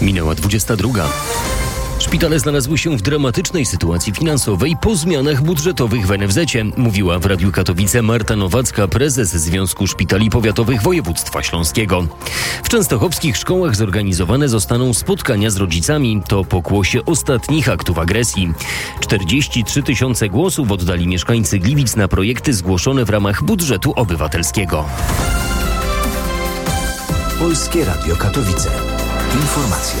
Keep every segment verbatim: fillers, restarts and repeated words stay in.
Minęła dwudziesta druga. Szpitale znalazły się w dramatycznej sytuacji finansowej po zmianach budżetowych w en ef zecie, mówiła w Radiu Katowice Marta Nowacka, prezes Związku Szpitali Powiatowych Województwa Śląskiego. W częstochowskich szkołach zorganizowane zostaną spotkania z rodzicami. To pokłosie ostatnich aktów agresji. czterdzieści trzy tysiące głosów oddali mieszkańcy Gliwic na projekty zgłoszone w ramach budżetu obywatelskiego. Polskie Radio Katowice. Informacje.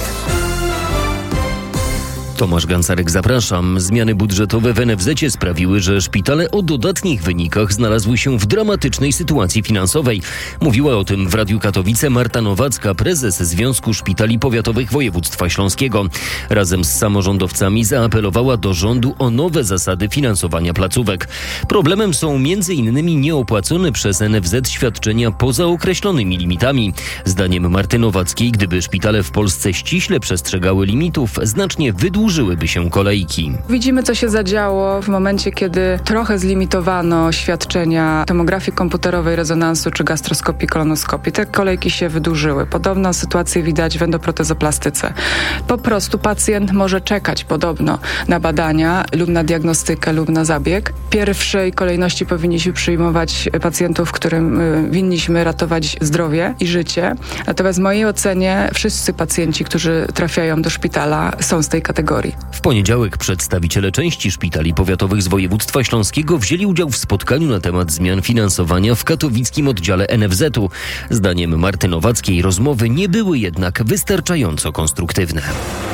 Tomasz Gancarek, zapraszam. Zmiany budżetowe w en ef zecie sprawiły, że szpitale o dodatnich wynikach znalazły się w dramatycznej sytuacji finansowej. Mówiła o tym w Radiu Katowice Marta Nowacka, prezes Związku Szpitali Powiatowych Województwa Śląskiego. Razem z samorządowcami zaapelowała do rządu o nowe zasady finansowania placówek. Problemem są między innymi nieopłacone przez en ef zet świadczenia poza określonymi limitami. Zdaniem Marty Nowackiej, gdyby szpitale w Polsce ściśle przestrzegały limitów, znacznie wydłużyłyby się kolejki. Widzimy, co się zadziało w momencie, kiedy trochę zlimitowano świadczenia tomografii komputerowej, rezonansu czy gastroskopii, kolonoskopii. Te kolejki się wydłużyły. Podobną sytuację widać w endoprotezoplastyce. Po prostu pacjent może czekać podobno na badania lub na diagnostykę lub na zabieg. W pierwszej kolejności powinniśmy przyjmować pacjentów, którym winniśmy ratować zdrowie i życie. Natomiast w mojej ocenie wszyscy pacjenci, którzy trafiają do szpitala, są z tej kategorii. W poniedziałek przedstawiciele części szpitali powiatowych z województwa śląskiego wzięli udział w spotkaniu na temat zmian finansowania w katowickim oddziale en ef zetu. Zdaniem Marty Nowackiej rozmowy nie były jednak wystarczająco konstruktywne.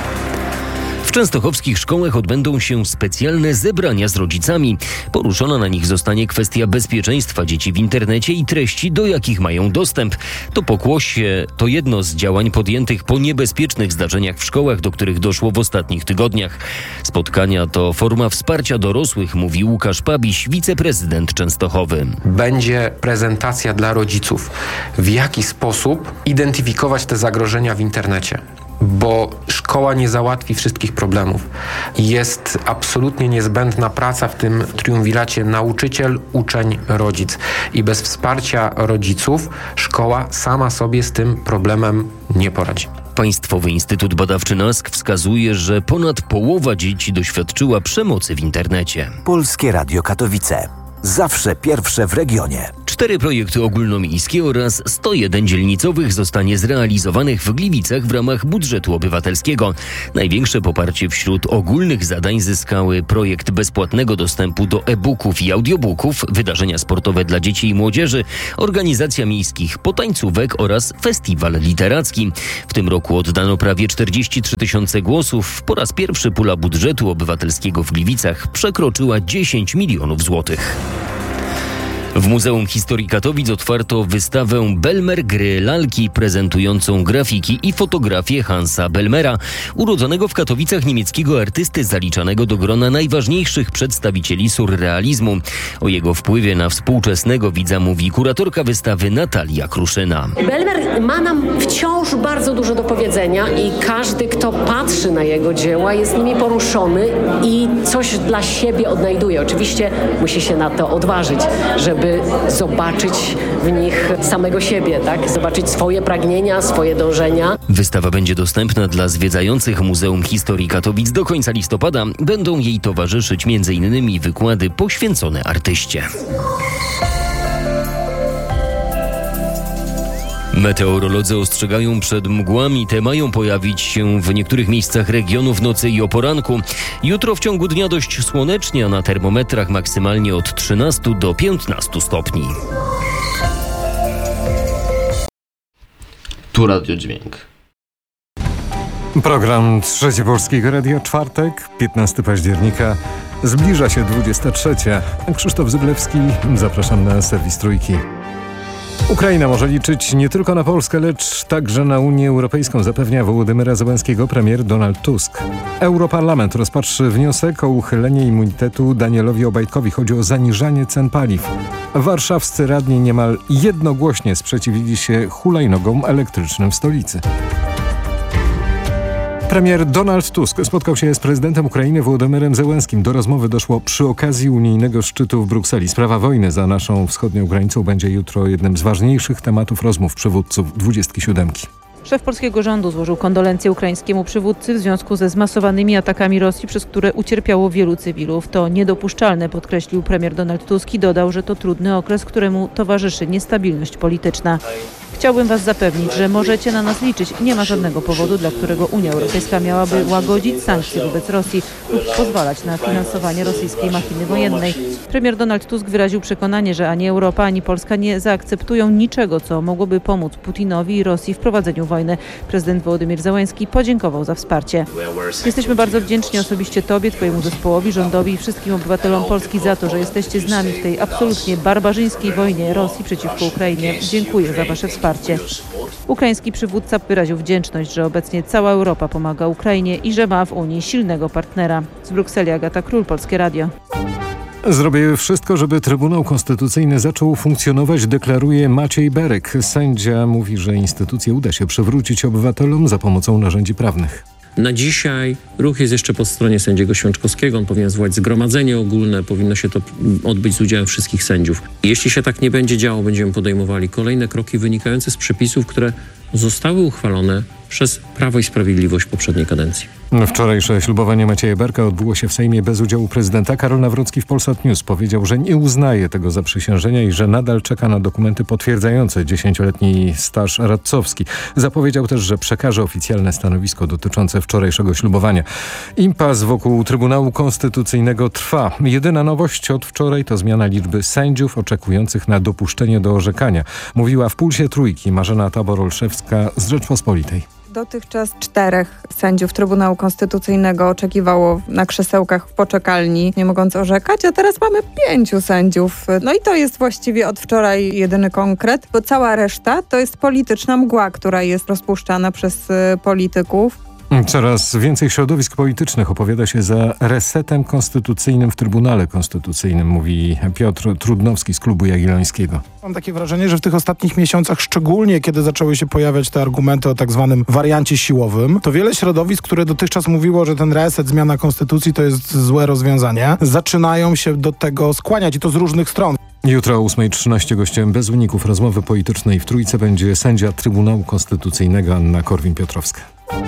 W częstochowskich szkołach odbędą się specjalne zebrania z rodzicami. Poruszona na nich zostanie kwestia bezpieczeństwa dzieci w internecie i treści, do jakich mają dostęp. To pokłosie to jedno z działań podjętych po niebezpiecznych zdarzeniach w szkołach, do których doszło w ostatnich tygodniach. Spotkania to forma wsparcia dorosłych, mówi Łukasz Pabiś, wiceprezydent Częstochowy. Będzie prezentacja dla rodziców, w jaki sposób identyfikować te zagrożenia w internecie. Bo szkoła nie załatwi wszystkich problemów. Jest absolutnie niezbędna praca w tym triumviracie nauczyciel, uczeń, rodzic. I bez wsparcia rodziców szkoła sama sobie z tym problemem nie poradzi. Państwowy Instytut Badawczy NASK wskazuje, że ponad połowa dzieci doświadczyła przemocy w internecie. Polskie Radio Katowice. Zawsze pierwsze w regionie. Cztery projekty ogólnomiejskie oraz sto jeden dzielnicowych zostanie zrealizowanych w Gliwicach w ramach budżetu obywatelskiego. Największe poparcie wśród ogólnych zadań zyskały projekt bezpłatnego dostępu do e-booków i audiobooków, wydarzenia sportowe dla dzieci i młodzieży, organizacja miejskich potańcówek oraz festiwal literacki. W tym roku oddano prawie czterdzieści trzy tysiące głosów. Po raz pierwszy pula budżetu obywatelskiego w Gliwicach przekroczyła dziesięć milionów złotych. W Muzeum Historii Katowic otwarto wystawę Belmer Gry Lalki prezentującą grafiki i fotografię Hansa Belmera, urodzonego w Katowicach niemieckiego artysty zaliczanego do grona najważniejszych przedstawicieli surrealizmu. O jego wpływie na współczesnego widza mówi kuratorka wystawy Natalia Kruszyna. Belmer ma nam wciąż bardzo dużo do powiedzenia i każdy, kto patrzy na jego dzieła, jest nimi poruszony i coś dla siebie odnajduje. Oczywiście musi się na to odważyć, żeby zobaczyć w nich samego siebie, tak? Zobaczyć swoje pragnienia, swoje dążenia. Wystawa będzie dostępna dla zwiedzających Muzeum Historii Katowic do końca listopada. Będą jej towarzyszyć między innymi wykłady poświęcone artyście. Meteorolodzy ostrzegają przed mgłami. Te mają pojawić się w niektórych miejscach regionu w nocy i o poranku. Jutro w ciągu dnia dość słonecznie, a na termometrach maksymalnie od trzynastu do piętnastu stopni. Tu Radio Dźwięk. Program Trzecie Polskiego Radia, czwartek, piętnastego października. Zbliża się dwudziesta trzecia. Krzysztof Zyblewski, zapraszam na serwis Trójki. Ukraina może liczyć nie tylko na Polskę, lecz także na Unię Europejską, zapewnia Wołodymyra Zełenskiego premier Donald Tusk. Europarlament rozpatrzy wniosek o uchylenie immunitetu Danielowi Obajtkowi. Chodzi o zaniżanie cen paliw. Warszawscy radni niemal jednogłośnie sprzeciwili się hulajnogom elektrycznym w stolicy. Premier Donald Tusk spotkał się z prezydentem Ukrainy Wołodymyrem Zełenskim. Do rozmowy doszło przy okazji unijnego szczytu w Brukseli. Sprawa wojny za naszą wschodnią granicą będzie jutro jednym z ważniejszych tematów rozmów przywódców dwudziestki siódemki. Szef polskiego rządu złożył kondolencje ukraińskiemu przywódcy w związku ze zmasowanymi atakami Rosji, przez które ucierpiało wielu cywilów. To niedopuszczalne, podkreślił premier Donald Tusk i dodał, że to trudny okres, któremu towarzyszy niestabilność polityczna. Chciałbym was zapewnić, że możecie na nas liczyć. Nie ma żadnego powodu, dla którego Unia Europejska miałaby łagodzić sankcje wobec Rosji lub pozwalać na finansowanie rosyjskiej machiny wojennej. Premier Donald Tusk wyraził przekonanie, że ani Europa, ani Polska nie zaakceptują niczego, co mogłoby pomóc Putinowi i Rosji w prowadzeniu wojny. Prezydent Wołodymyr Zełenski podziękował za wsparcie. Jesteśmy bardzo wdzięczni osobiście Tobie, Twojemu zespołowi, rządowi i wszystkim obywatelom Polski za to, że jesteście z nami w tej absolutnie barbarzyńskiej wojnie Rosji przeciwko Ukrainie. Dziękuję za Wasze wsparcie. Ukraiński przywódca wyraził wdzięczność, że obecnie cała Europa pomaga Ukrainie i że ma w Unii silnego partnera. Z Brukseli Agata Król, Polskie Radio. Zrobię wszystko, żeby Trybunał Konstytucyjny zaczął funkcjonować, deklaruje Maciej Berek. Sędzia mówi, że instytucję uda się przywrócić obywatelom za pomocą narzędzi prawnych. Na dzisiaj ruch jest jeszcze po stronie sędziego Święczkowskiego. On powinien zwołać zgromadzenie ogólne, powinno się to odbyć z udziałem wszystkich sędziów. Jeśli się tak nie będzie działo, będziemy podejmowali kolejne kroki wynikające z przepisów, które zostały uchwalone przez Prawo i Sprawiedliwość w poprzedniej kadencji. Wczorajsze ślubowanie Macieja Berka odbyło się w Sejmie bez udziału prezydenta. Karol Nawrocki w Polsat News powiedział, że nie uznaje tego zaprzysiężenia i że nadal czeka na dokumenty potwierdzające dziesięcioletni staż radcowski. Zapowiedział też, że przekaże oficjalne stanowisko dotyczące wczorajszego ślubowania. Impas wokół Trybunału Konstytucyjnego trwa. Jedyna nowość od wczoraj to zmiana liczby sędziów oczekujących na dopuszczenie do orzekania. Mówiła w Pulsie Trójki Marzena Tabor-Olszewska z Rzeczpospolitej. Dotychczas czterech sędziów Trybunału Konstytucyjnego oczekiwało na krzesełkach w poczekalni, nie mogąc orzekać, a teraz mamy pięciu sędziów. No i to jest właściwie od wczoraj jedyny konkret, bo cała reszta to jest polityczna mgła, która jest rozpuszczana przez y, polityków. Coraz więcej środowisk politycznych opowiada się za resetem konstytucyjnym w Trybunale Konstytucyjnym, mówi Piotr Trudnowski z Klubu Jagiellońskiego. Mam takie wrażenie, że w tych ostatnich miesiącach, szczególnie kiedy zaczęły się pojawiać te argumenty o tak zwanym wariancie siłowym, to wiele środowisk, które dotychczas mówiło, że ten reset, zmiana konstytucji to jest złe rozwiązanie, zaczynają się do tego skłaniać i to z różnych stron. Jutro o ósma trzynaście gościem bez uników rozmowy politycznej w Trójce będzie sędzia Trybunału Konstytucyjnego Anna Korwin-Piotrowska.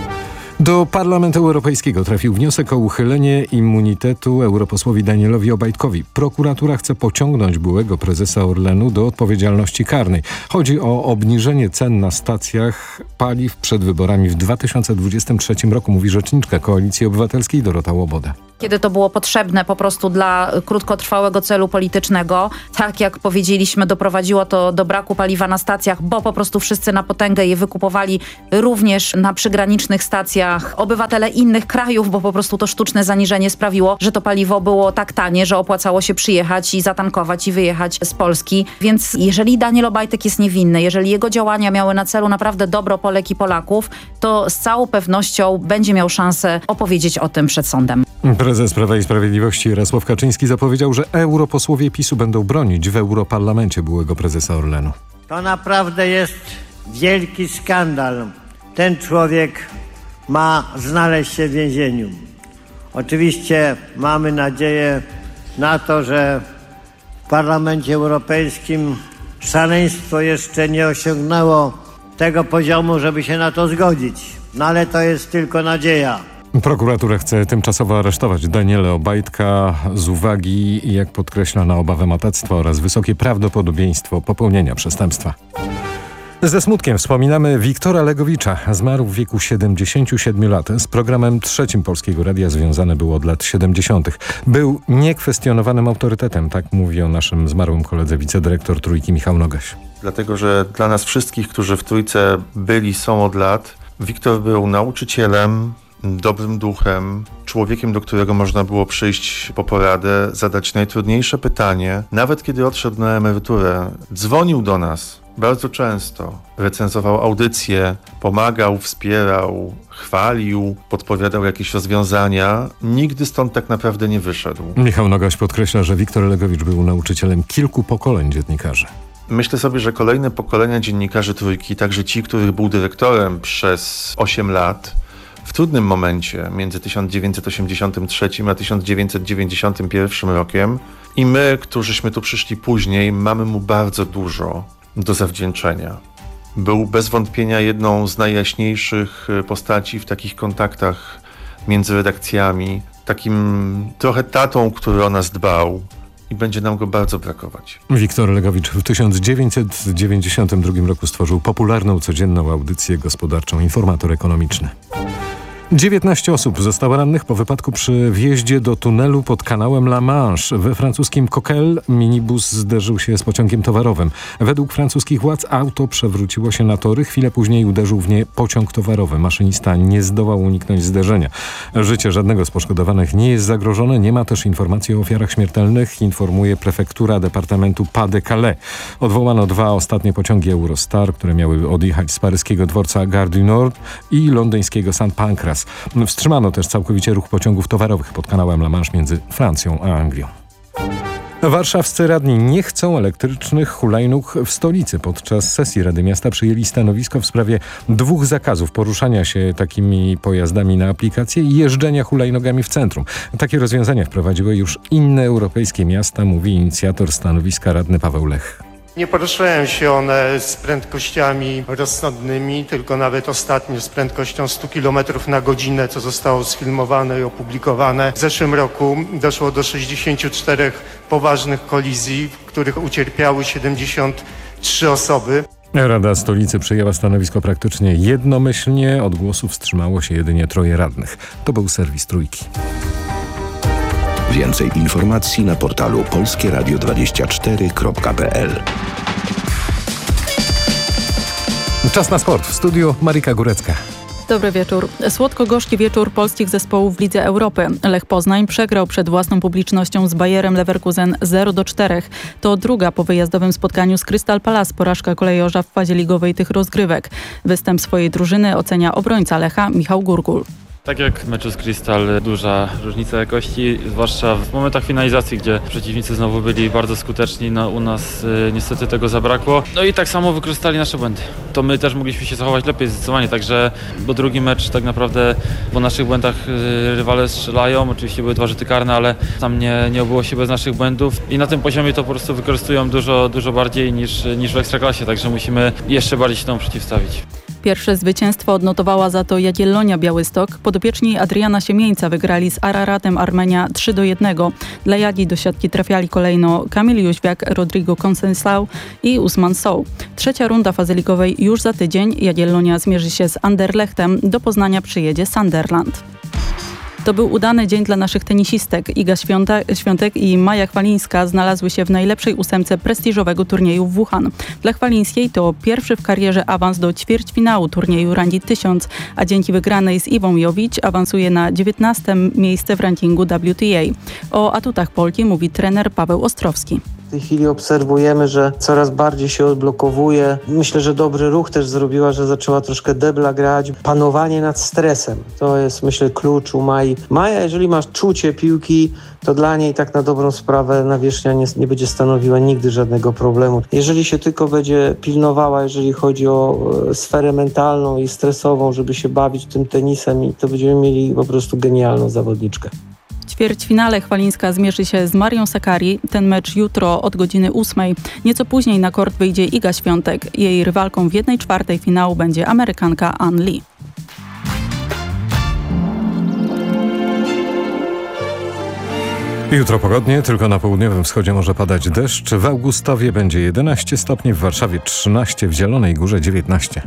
Do Parlamentu Europejskiego trafił wniosek o uchylenie immunitetu europosłowi Danielowi Obajtkowi. Prokuratura chce pociągnąć byłego prezesa Orlenu do odpowiedzialności karnej. Chodzi o obniżenie cen na stacjach paliw przed wyborami w dwa tysiące dwudziestym trzecim roku, mówi rzeczniczka Koalicji Obywatelskiej Dorota Łoboda. Kiedy to było potrzebne po prostu dla krótkotrwałego celu politycznego, tak jak powiedzieliśmy, doprowadziło to do braku paliwa na stacjach, bo po prostu wszyscy na potęgę je wykupowali również na przygranicznych stacjach obywatele innych krajów, bo po prostu to sztuczne zaniżenie sprawiło, że to paliwo było tak tanie, że opłacało się przyjechać i zatankować i wyjechać z Polski. Więc jeżeli Daniel Obajtek jest niewinny, jeżeli jego działania miały na celu naprawdę dobro Polek i Polaków, to z całą pewnością będzie miał szansę opowiedzieć o tym przed sądem. Prezes Prawa i Sprawiedliwości Jarosław Kaczyński zapowiedział, że europosłowie PiSu będą bronić w Europarlamencie byłego prezesa Orlenu. To naprawdę jest wielki skandal. Ten człowiek ma znaleźć się w więzieniu. Oczywiście mamy nadzieję na to, że w Parlamencie Europejskim szaleństwo jeszcze nie osiągnęło tego poziomu, żeby się na to zgodzić. No ale to jest tylko nadzieja. Prokuratura chce tymczasowo aresztować Daniela Obajtka z uwagi, jak podkreśla, na obawę matactwa oraz wysokie prawdopodobieństwo popełnienia przestępstwa. Ze smutkiem wspominamy Wiktora Legowicza. Zmarł w wieku siedemdziesięciu siedmiu lat. Z programem trzecim Polskiego Radia związany był od lat siedemdziesiątych. Był niekwestionowanym autorytetem, tak mówi o naszym zmarłym koledze wicedyrektor Trójki Michał Nogaś. Dlatego, że dla nas wszystkich, którzy w Trójce byli, są od lat, Wiktor był nauczycielem, dobrym duchem, człowiekiem, do którego można było przyjść po poradę, zadać najtrudniejsze pytanie. Nawet kiedy odszedł na emeryturę, dzwonił do nas bardzo często, recenzował audycje, pomagał, wspierał, chwalił, podpowiadał jakieś rozwiązania. Nigdy stąd tak naprawdę nie wyszedł. Michał Nogaś podkreśla, że Wiktor Legowicz był nauczycielem kilku pokoleń dziennikarzy. Myślę sobie, że kolejne pokolenia dziennikarzy Trójki, także ci, których był dyrektorem przez osiem lat, w trudnym momencie między tysiąc dziewięćset osiemdziesiątym trzecim a tysiąc dziewięćset dziewięćdziesiątym pierwszym rokiem i my, którzyśmy tu przyszli później, mamy mu bardzo dużo do zawdzięczenia. Był bez wątpienia jedną z najjaśniejszych postaci w takich kontaktach między redakcjami, takim trochę tatą, który o nas dbał i będzie nam go bardzo brakować. Wiktor Legowicz w tysiąc dziewięćset dziewięćdziesiątym drugim roku stworzył popularną codzienną audycję gospodarczą Informator Ekonomiczny. dziewiętnaście osób zostało rannych po wypadku przy wjeździe do tunelu pod kanałem La Manche. We francuskim Coquelles minibus zderzył się z pociągiem towarowym. Według francuskich władz auto przewróciło się na tory. Chwilę później uderzył w nie pociąg towarowy. Maszynista nie zdołał uniknąć zderzenia. Życie żadnego z poszkodowanych nie jest zagrożone. Nie ma też informacji o ofiarach śmiertelnych, informuje prefektura departamentu Pas-de-Calais. Odwołano dwa ostatnie pociągi Eurostar, które miały odjechać z paryskiego dworca Gare du Nord i londyńskiego Saint Pancras. Wstrzymano też całkowicie ruch pociągów towarowych pod kanałem La Manche między Francją a Anglią. Warszawscy radni nie chcą elektrycznych hulajnóg w stolicy. Podczas sesji Rady Miasta przyjęli stanowisko w sprawie dwóch zakazów poruszania się takimi pojazdami na aplikację i jeżdżenia hulajnogami w centrum. Takie rozwiązania wprowadziły już inne europejskie miasta, mówi inicjator stanowiska radny Paweł Lech. Nie poruszają się one z prędkościami rozsądnymi, tylko nawet ostatnio z prędkością stu kilometrów na godzinę, co zostało sfilmowane i opublikowane. W zeszłym roku doszło do sześćdziesięciu czterech poważnych kolizji, w których ucierpiały siedemdziesiąt trzy osoby. Rada Stolicy przyjęła stanowisko praktycznie jednomyślnie. Od głosu wstrzymało się jedynie troje radnych. To był serwis Trójki. Więcej informacji na portalu polskie radio dwadzieścia cztery kropka p l. Czas na sport. W studiu Marika Górecka. Dobry wieczór. Słodko-gorzki wieczór polskich zespołów w Lidze Europy. Lech Poznań przegrał przed własną publicznością z Bayerem Leverkusen zero do czterech. To druga po wyjazdowym spotkaniu z Crystal Palace porażka kolejorza w fazie ligowej tych rozgrywek. Występ swojej drużyny ocenia obrońca Lecha Michał Gurgul. Tak jak w meczu z Crystal, duża różnica jakości, zwłaszcza w momentach finalizacji, gdzie przeciwnicy znowu byli bardzo skuteczni, no u nas y, niestety tego zabrakło. No i tak samo wykorzystali nasze błędy. To my też mogliśmy się zachować lepiej zdecydowanie, także bo drugi mecz tak naprawdę po naszych błędach y, rywale strzelają, oczywiście były dwa rzuty karne, ale tam nie, nie obyło się bez naszych błędów i na tym poziomie to po prostu wykorzystują dużo, dużo bardziej niż, niż w Ekstraklasie, także musimy jeszcze bardziej się temu przeciwstawić. Pierwsze zwycięstwo odnotowała za to Jagiellonia Białystok. Podopieczni Adriana Siemieńca wygrali z Araratem Armenia trzy do jednego. Dla Jagi do siatki trafiali kolejno Kamil Jóźwiak, Rodrigo Conceição i Usman Sow. Trzecia runda fazy ligowej już za tydzień. Jagiellonia zmierzy się z Anderlechtem. Do Poznania przyjedzie Sunderland. To był udany dzień dla naszych tenisistek. Iga Świątek, Świątek i Maja Chwalińska znalazły się w najlepszej ósemce prestiżowego turnieju w Wuhan. Dla Chwalińskiej to pierwszy w karierze awans do ćwierćfinału turnieju Rangi tysiąc, a dzięki wygranej z Iwą Jowicz awansuje na dziewiętnaste miejsce w rankingu W T A. O atutach Polki mówi trener Paweł Ostrowski. W tej chwili obserwujemy, że coraz bardziej się odblokowuje. Myślę, że dobry ruch też zrobiła, że zaczęła troszkę debla grać. Panowanie nad stresem. To jest, myślę, klucz u Mai. Maja, jeżeli masz czucie piłki, to dla niej tak na dobrą sprawę nawierzchnia nie, nie będzie stanowiła nigdy żadnego problemu. Jeżeli się tylko będzie pilnowała, jeżeli chodzi o e, sferę mentalną i stresową, żeby się bawić tym tenisem, i to będziemy mieli po prostu genialną zawodniczkę. W ćwierćfinale Chwalińska zmierzy się z Marią Sakkari. Ten mecz jutro od godziny ósmej. Nieco później na kort wyjdzie Iga Świątek. Jej rywalką w jednej czwartej finału będzie Amerykanka Ann Lee. Jutro pogodnie, tylko na południowym wschodzie może padać deszcz. W Augustowie będzie jedenaście stopni, w Warszawie trzynaście, w Zielonej Górze dziewiętnaście.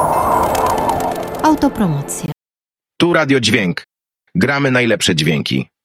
Autopromocja. Tu Radio Dźwięk. Gramy najlepsze dźwięki.